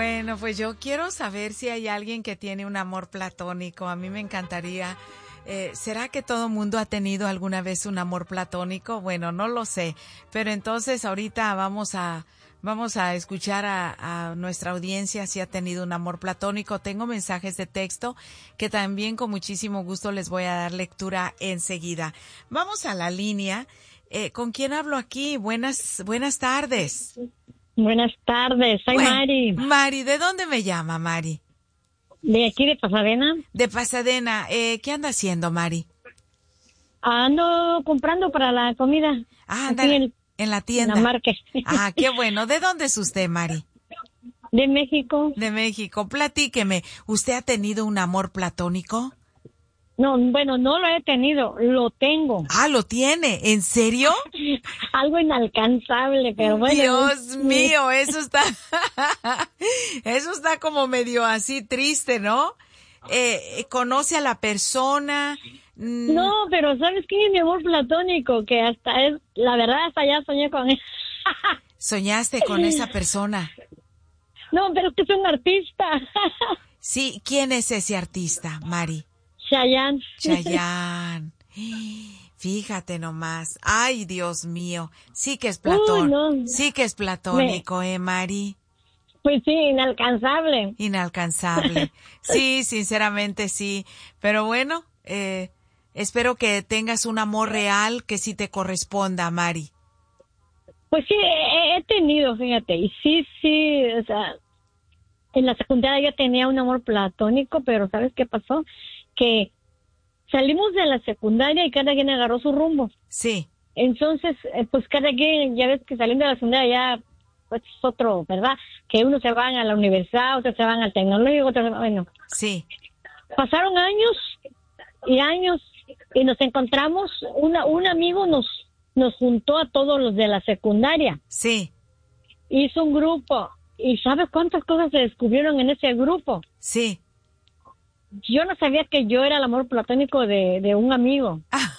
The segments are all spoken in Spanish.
Bueno, pues yo quiero saber si hay alguien que tiene un amor platónico. A mí me encantaría. ¿Será que todo mundo ha tenido alguna vez un amor platónico? Bueno, no lo sé. Pero entonces ahorita vamos a escuchar a nuestra audiencia si ha tenido un amor platónico. Tengo mensajes de texto que también con muchísimo gusto les voy a dar lectura enseguida. Vamos a la línea. ¿Con quién hablo aquí? Buenas tardes. Buenas tardes, soy Mari. Mari, ¿de dónde me llama, Mari? De aquí de Pasadena. De Pasadena. ¿Qué anda haciendo, Mari? Ando comprando para la comida. Anda en la tienda. En la market. Qué bueno. ¿De dónde es usted, Mari? De México. De México. Platíqueme. ¿Usted ha tenido un amor platónico? No, bueno, no lo he tenido, lo tengo. ¿Lo tiene? ¿En serio? Algo inalcanzable, pero bueno. Dios mío, eso está como medio así triste, ¿no? ¿Conoce a la persona? No, pero ¿sabes qué es mi amor platónico? Que la verdad, hasta ya soñé con él. ¿Soñaste con esa persona? No, pero es que es un artista. Sí, ¿quién es ese artista, Mari? Chayanne. Fíjate nomás. Ay, Dios mío. Sí que es platónico. No. Sí que es platónico, Mari. Pues sí, inalcanzable. Inalcanzable. Sí, sinceramente sí. Pero bueno, espero que tengas un amor real que sí te corresponda, Mari. Pues sí, he tenido, fíjate. Y sí, o sea, en la secundaria yo tenía un amor platónico, pero ¿sabes qué pasó? Que salimos de la secundaria y cada quien agarró su rumbo. Sí. Entonces, pues cada quien, ya ves que saliendo de la secundaria ya, pues es otro, ¿verdad? Que unos se van a la universidad, otros se van al tecnológico, otros, bueno. Sí. Pasaron años y nos encontramos, un amigo nos juntó a todos los de la secundaria. Sí. Hizo un grupo y ¿sabes cuántas cosas se descubrieron en ese grupo? Sí. Yo no sabía que yo era el amor platónico de un amigo.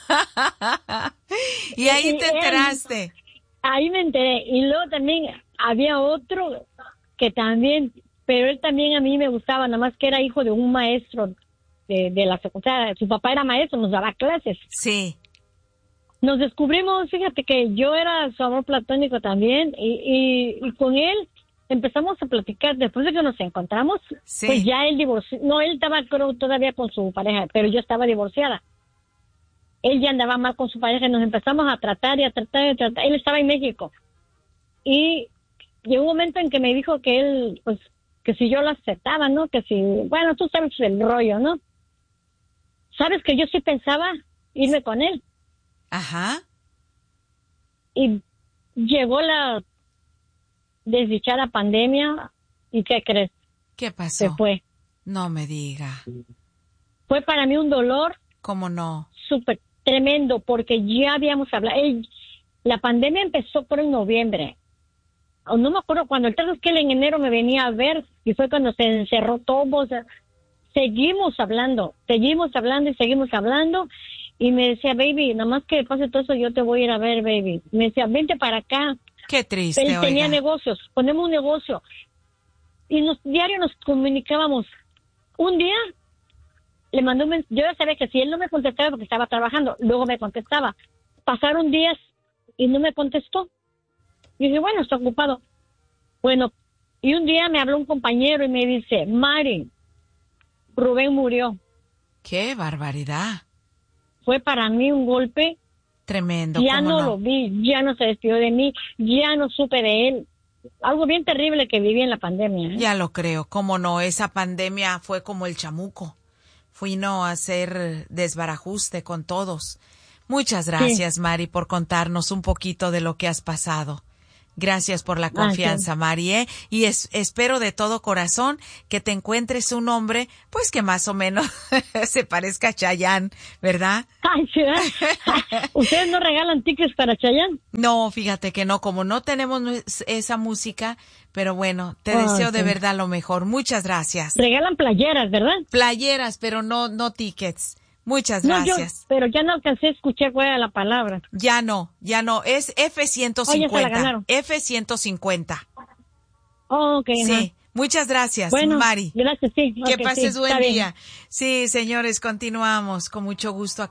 Y ahí te enteraste. Ahí me enteré. Y luego también había otro que también, pero él también a mí me gustaba, nada más que era hijo de un maestro de la secundaria. Su papá era maestro, nos daba clases. Sí. Nos descubrimos, fíjate que yo era su amor platónico también y con él empezamos a platicar. Después de que nos encontramos, sí. Pues ya él divorció. No, él estaba creo todavía con su pareja, pero yo estaba divorciada. Él ya andaba mal con su pareja y nos empezamos a tratar. Él estaba en México. Y llegó un momento en que me dijo que él, pues, que si yo lo aceptaba, ¿no? Que si, bueno, tú sabes el rollo, ¿no? Sabes que yo sí pensaba irme con él. Ajá. Y llegó la desdichada pandemia y ¿qué crees? ¿Qué pasó? Se fue. No me diga. Fue para mí un dolor. ¿Cómo no? Súper tremendo porque ya habíamos hablado. La pandemia empezó por en noviembre. No me acuerdo cuando el caso es que él en enero me venía a ver y fue cuando se encerró todo. O sea, seguimos hablando y me decía, baby, nada más que pase todo eso yo te voy a ir a ver, baby. Me decía, vente para acá. Qué triste, Él tenía negocios, ponemos un negocio. Y diario nos comunicábamos. Un día le mandó un mensaje. Yo ya sabía que si él no me contestaba porque estaba trabajando, luego me contestaba. Pasaron días y no me contestó. Y dije, bueno, está ocupado. Bueno, y un día me habló un compañero y me dice, Mari, Rubén murió. ¡Qué barbaridad! Fue para mí un golpe tremendo. Ya no lo vi, ya no se despidió de mí, ya no supe de él. Algo bien terrible que viví en la pandemia. Ya lo creo, cómo no, esa pandemia fue como el chamuco. Fuimos a hacer desbarajuste con todos. Muchas gracias, sí. Mari, por contarnos un poquito de lo que has pasado. Gracias por la confianza, Mari, y espero de todo corazón que te encuentres un hombre, pues que más o menos se parezca a Chayanne, ¿verdad? Ay, ¿sí? ¿Ustedes no regalan tickets para Chayanne? No, fíjate que no, como no tenemos esa música, pero bueno, te deseo de verdad lo mejor. Muchas gracias. Regalan playeras, ¿verdad? Playeras, pero no tickets. Muchas gracias. Pero ya no alcancé a escuchar cuál era la palabra. Ya no. Es F-150. Oh, ya se la ganaron. F-150. Oh, ok. Sí, Muchas gracias, bueno, Mari. Gracias, sí. Que pases buen día. Sí, señores, continuamos con mucho gusto.